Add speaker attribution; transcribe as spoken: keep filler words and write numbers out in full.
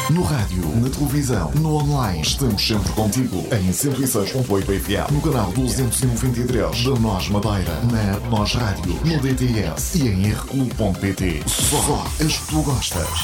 Speaker 1: No rádio, na televisão, no online, estamos sempre contigo. Em cento e seis ponto oito F M, no canal duzentos e noventa e três da Nós Madeira, na Nós Rádio, no D T S e em R Q ponto P T. Só as que tu gostas.